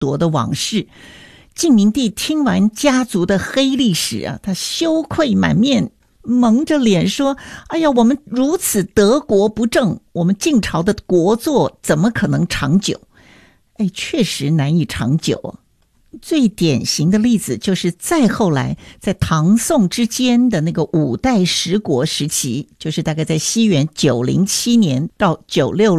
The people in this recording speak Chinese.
夺的往事。晋明帝听完家族的黑历史啊，他羞愧满面，蒙着脸说：哎呀，我们如此得国不正，我们晋朝的国祚怎么可能长久？确实难以长久。最典型的例子就是再后来在唐宋之间的那个五代十国时期，就是大概在西元907年到966